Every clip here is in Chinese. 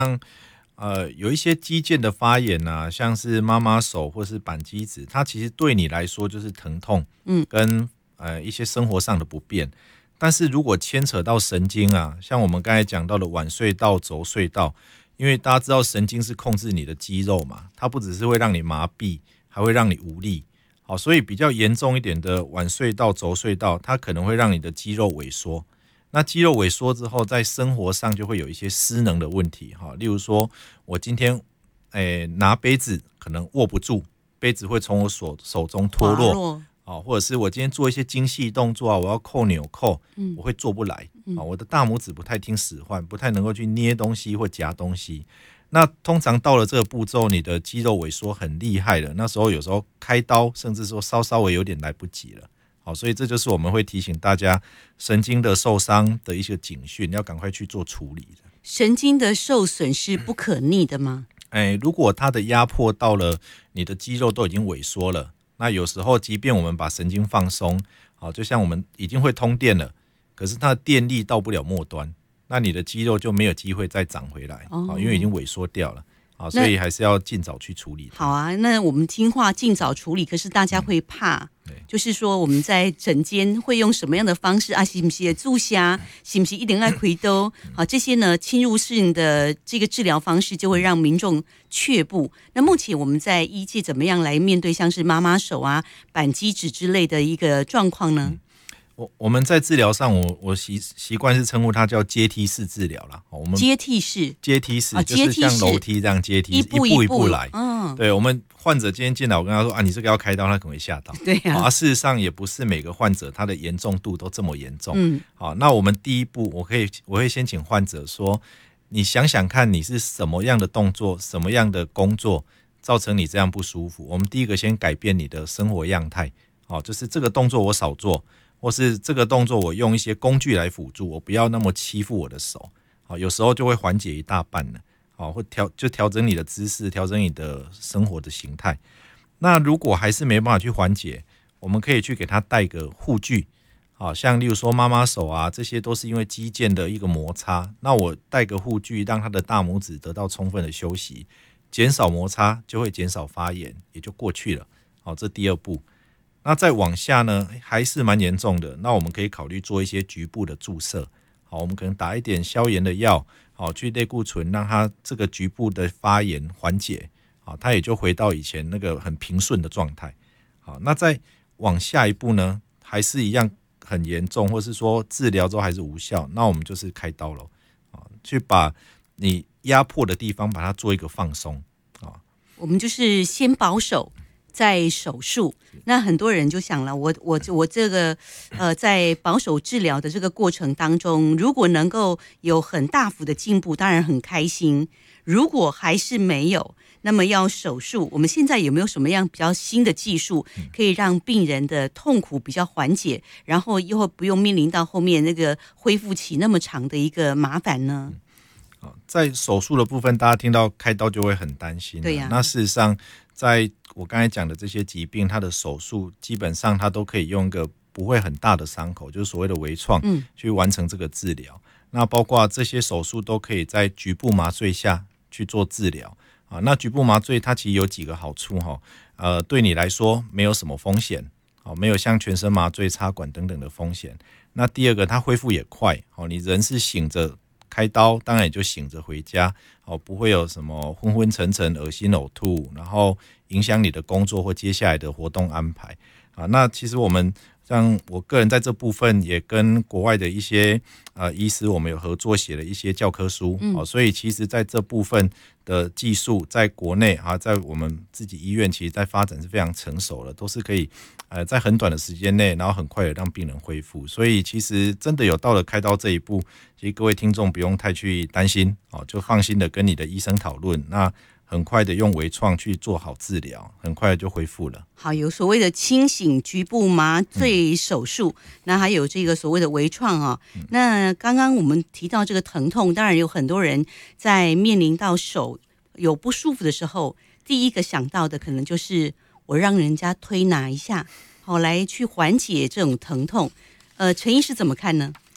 有一些肌腱的发炎啊，像是妈妈手或是扳机指，它其实对你来说就是疼痛，跟一些生活上的不便。但是如果牵扯到神经啊，像我们刚才讲到的腕隧道、轴隧道，因为大家知道神经是控制你的肌肉嘛，它不只是会让你麻痹，还会让你无力。好，所以比较严重一点的腕隧道、轴隧道，它可能会让你的肌肉萎缩。那肌肉萎缩之后，在生活上就会有一些失能的问题，例如说我今天拿杯子可能握不住，杯子会从我手中脱落，或者是我今天做一些精细动作啊，我要扣纽扣，我会做不来，我的大拇指不太听使唤，不太能够去捏东西或夹东西。那通常到了这个步骤，你的肌肉萎缩很厉害了，那时候有时候开刀，甚至说稍微有点来不及了。好，所以这就是我们会提醒大家神经的受伤的一些警讯，要赶快去做处理的。 神经的受损是不可逆的吗？ 如果它的压迫到了你的肌肉都已经萎缩了，那有时候即便我们把神经放松，好，就像我们已经会通电了，可是它的电力到不了末端，那你的肌肉就没有机会再长回来，因为已经萎缩掉了。所以还是要尽早去处理。 好啊，那我们听话尽早处理，可是大家会怕，就是说我们在诊间会用什么样的方式啊？是不是注射？是不是一定要开刀？好，这些呢侵入性的这个治疗方式就会让民众却步。那目前我们在医界怎么样来面对像是妈妈手啊、扳机指之类的一个状况呢？ 我们在治疗上，我习惯是称呼它叫阶梯式治疗啦。我们阶梯式就是像楼梯这样阶梯，一步一步来。对，我们患者今天进来，我跟他说啊，你这个要开刀，他可能会吓到。 对啊。 事实上也不是每个患者他的严重度都这么严重。好，那我们第一步，我会先请患者说，你想想看，你是什么样的动作，什么样的工作造成你这样不舒服？我们第一个先改变你的生活样态。好，就是这个动作我少做。或是这个动作我用一些工具来辅助，我不要那么欺负我的手，有时候就会缓解一大半了，会调整你的姿势，调整你的生活的形态。那如果还是没办法去缓解，我们可以去给他带个护具，像例如说妈妈手啊，这些都是因为肌腱的一个摩擦，那我带个护具，让他的大拇指得到充分的休息，减少摩擦就会减少发炎，也就过去了。好，这第二步。那再往下呢，还是蛮严重的，那我们可以考虑做一些局部的注射。好，我们可能打一点消炎的药，好，去类固醇让它这个局部的发炎缓解，好，它也就回到以前那个很平顺的状态。好，那再往下一步呢，还是一样很严重，或是说治疗之后还是无效，那我们就是开刀了，去把你压迫的地方把它做一个放松。 我们就是先保守在手术，那很多人就想了，我这个在保守治疗的这个过程当中，如果能够有很大幅的进步，当然很开心。如果还是没有，那么要手术，我们现在有没有什么样比较新的技术，可以让病人的痛苦比较缓解，然后又不用面临到后面那个恢复期那么长的一个麻烦呢？ 在手术的部分，大家听到开刀就会很担心。 对呀。 那事实上，在我刚才讲的这些疾病，它的手术基本上它都可以用一个不会很大的伤口，就是所谓的微创，去完成这个治疗。那包括这些手术都可以在局部麻醉下去做治疗。那局部麻醉它其实有几个好处，对你来说没有什么风险，没有像全身麻醉、插管等等的风险。那第二个，它恢复也快，你人是醒着开刀，当然也就醒着回家，不会有什么昏昏沉沉、恶心呕吐，然后影响你的工作或接下来的活动安排。那其实我们像我个人在这部分也跟国外的一些医师，我们有合作写了一些教科书，所以其实在这部分的技术在国内在我们自己医院其实在发展是非常成熟了，都是可以在很短的时间内，然后很快的让病人恢复。所以其实真的有到了开刀这一步，其实各位听众不用太去担心，就放心的跟你的医生讨论，那很快的用微创去做好治疗，很快就恢复了。 好，有所谓的清醒局部麻醉手术，那还有这个所谓的微创那刚刚我们提到这个疼痛，当然有很多人在面临到手有不舒服的时候，第一个想到的可能就是我让人家推拿一下，好来去缓解这种疼痛。陈医师怎么看呢？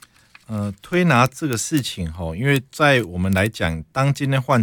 推拿这个事情因为在我们来讲，当今天患